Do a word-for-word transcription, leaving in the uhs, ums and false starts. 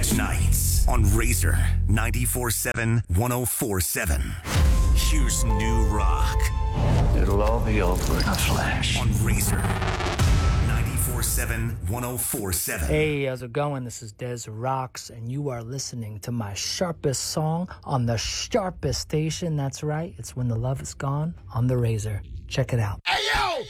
Edge Nights on Razor ninety-four point seven, one oh four point seven. Here's new rock. It'll all be over in a flash. On Razor ninety-four point seven, one oh four point seven. Hey, how's it going? This is Des Rocks, and you are listening to my sharpest song on the sharpest station. That's right, it's When the Love Is Gone on the Razor. Check it out. Hey, yo!